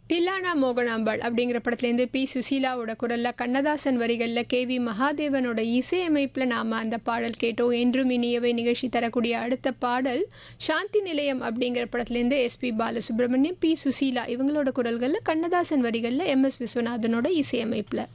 தில்லானா மோகனாம்பாள் அப்படிங்கிற படத்துலேருந்து பி. சுசீலாவோட குரல்ல, கண்ணதாசன் வரிகள்ல, கே.வி. மகாதேவனோட இசையமைப்பில் நாம் அந்த பாடல் கேட்டோம். என்றும் இனியவை நிகழ்ச்சி தரக்கூடிய அடுத்த பாடல் சாந்தி நிலையம் அப்படிங்கிற படத்துலேருந்து எஸ்பி பாலசுப்ரமணியம், பி. சுசீலா இவங்களோட குரல்களில், கண்ணதாசன் வரிகளில், எம்.எஸ். விஸ்வநாதனோட இசையமைப்பில்.